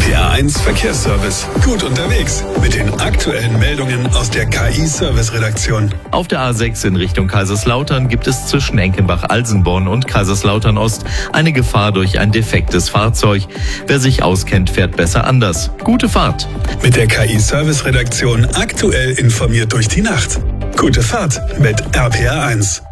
RPA1 Verkehrsservice. Gut unterwegs mit den aktuellen Meldungen aus der KI-Service-Redaktion. Auf der A6 in Richtung Kaiserslautern gibt es zwischen Enkenbach-Alsenborn und Kaiserslautern-Ost eine Gefahr durch ein defektes Fahrzeug. Wer sich auskennt, fährt besser anders. Gute Fahrt. Mit der KI-Service-Redaktion aktuell informiert durch die Nacht. Gute Fahrt mit RPA1.